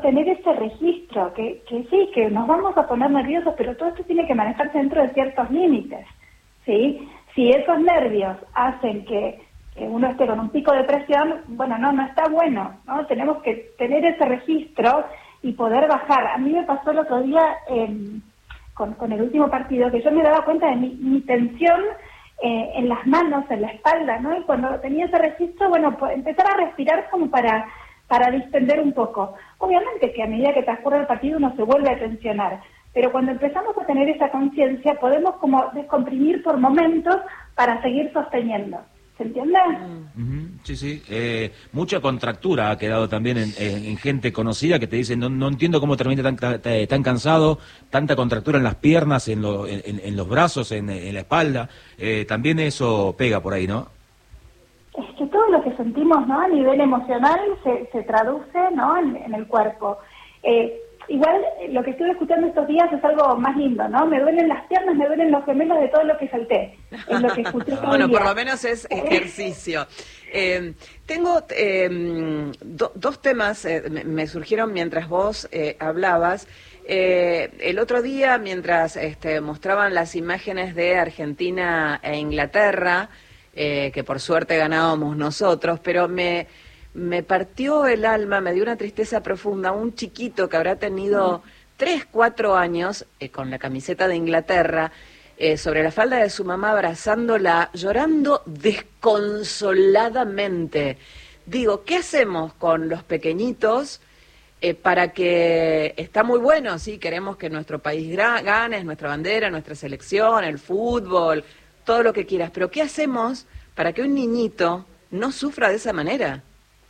tener ese registro, que sí, que nos vamos a poner nerviosos, pero todo esto tiene que manejarse dentro de ciertos límites, ¿sí? Si esos nervios hacen que uno esté con un pico de presión, bueno, no está bueno, ¿no? Tenemos que tener ese registro y poder bajar. A mí me pasó el otro día con el último partido, que yo me daba cuenta de mi tensión en las manos, en la espalda, ¿no? Y cuando tenía ese registro, bueno, pues empezar a respirar como para distender un poco. Obviamente que a medida que transcurre el partido uno se vuelve a tensionar, pero cuando empezamos a tener esa conciencia podemos como descomprimir por momentos para seguir sosteniendo. ¿Se entiende? Sí. Mucha contractura ha quedado también en gente conocida que te dice, no entiendo cómo termina tan cansado, tanta contractura en las piernas, en los brazos, en la espalda. También eso pega por ahí, ¿no? Es que todo lo que sentimos, ¿no? A nivel emocional se traduce, ¿no? en el cuerpo. Igual lo que estuve escuchando estos días es algo más lindo, ¿no? Me duelen las piernas, me duelen los gemelos de todo lo que salté. Es lo que escuché todo Bueno, el día. por lo menos es ejercicio. Tengo dos temas, me surgieron mientras vos hablabas. El otro día, mientras mostraban las imágenes de Argentina e Inglaterra, que por suerte ganábamos nosotros, pero me partió el alma, me dio una tristeza profunda, un chiquito que habrá tenido 3, 4 años, con la camiseta de Inglaterra, sobre la falda de su mamá, abrazándola, llorando desconsoladamente. Digo, ¿qué hacemos con los pequeñitos para que... Está muy bueno, sí, queremos que nuestro país gane, es nuestra bandera, nuestra selección, el fútbol, todo lo que quieras, pero ¿qué hacemos para que un niñito no sufra de esa manera?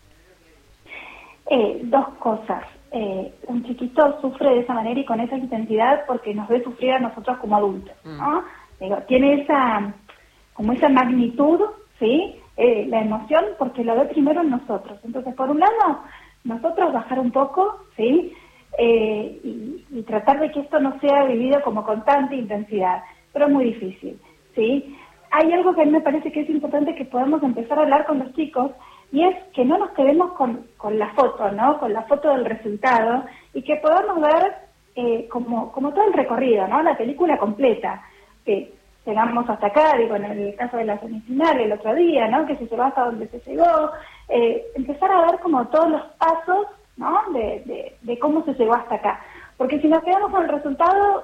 Dos cosas. Un chiquito sufre de esa manera y con esa intensidad porque nos ve sufrir a nosotros como adultos, ¿no? Digo, tiene esa magnitud, ¿sí? La emoción porque lo ve primero en nosotros. Entonces, por un lado, nosotros bajar un poco, ¿sí? Y tratar de que esto no sea vivido como con tanta intensidad, pero es muy difícil, ¿sí? Hay algo que a mí me parece que es importante que podamos empezar a hablar con los chicos, y es que no nos quedemos con la foto, ¿no? Con la foto del resultado, y que podamos ver como todo el recorrido, ¿no? La película completa, que llegamos hasta acá, digo, en el caso de la semifinal el otro día, ¿no? Que se llegó hasta donde se llegó, empezar a ver como todos los pasos, ¿no? De cómo se llegó hasta acá. Porque si nos quedamos con el resultado,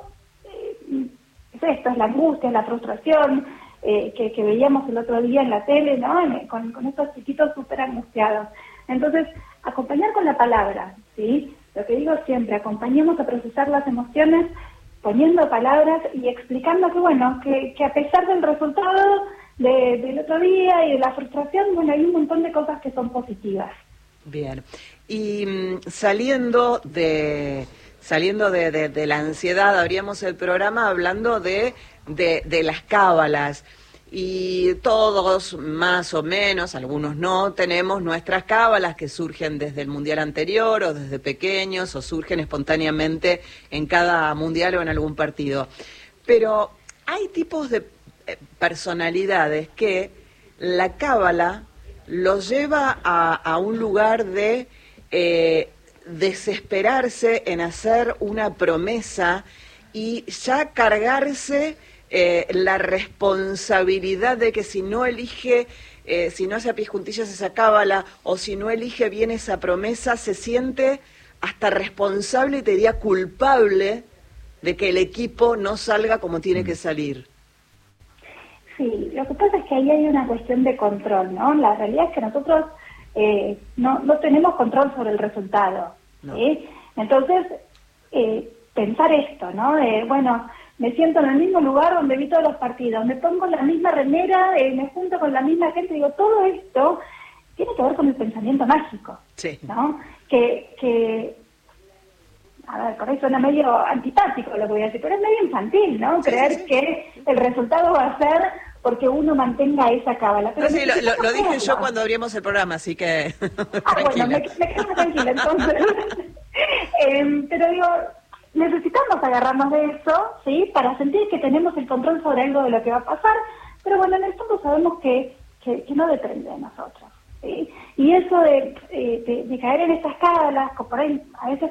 es esto, es la angustia, es la frustración, que veíamos el otro día en la tele, ¿no? Con estos chiquitos súper angustiados. Entonces, acompañar con la palabra, ¿sí? Lo que digo siempre, acompañemos a procesar las emociones poniendo palabras y explicando que, bueno, que a pesar del resultado del otro día y de la frustración, bueno, hay un montón de cosas que son positivas. Bien. Y saliendo de la ansiedad, abríamos el programa hablando de las cábalas, y todos más o menos, algunos no, tenemos nuestras cábalas que surgen desde el mundial anterior o desde pequeños o surgen espontáneamente en cada mundial o en algún partido. Pero hay tipos de personalidades que la cábala los lleva a un lugar de desesperarse en hacer una promesa y ya cargarse la responsabilidad de que si no elige, si no hace a pies juntillas esa cábala, o si no elige bien esa promesa, se siente hasta responsable y te diría culpable de que el equipo no salga como tiene que salir. Sí, lo que pasa es que ahí hay una cuestión de control, ¿no? La realidad es que nosotros no tenemos control sobre el resultado, no. ¿sí? Entonces, pensar esto, ¿no? Bueno, me siento en el mismo lugar donde vi todos los partidos, me pongo la misma remera, me junto con la misma gente, digo, todo esto tiene que ver con el pensamiento mágico, sí, ¿no? Que a ver, por ahí suena medio antipático lo que voy a decir, pero es medio infantil, ¿no? Creer que el resultado va a ser porque uno mantenga esa cábala. Pero sí, lo dije yo cuando abrimos el programa, así que bueno, me quedo tranquila, entonces. Pero digo, necesitamos agarrarnos de eso, ¿sí? Para sentir que tenemos el control sobre algo de lo que va a pasar, pero bueno, en el fondo sabemos que no depende de nosotros, ¿sí? Y eso de caer en estas cábalas, por ahí a veces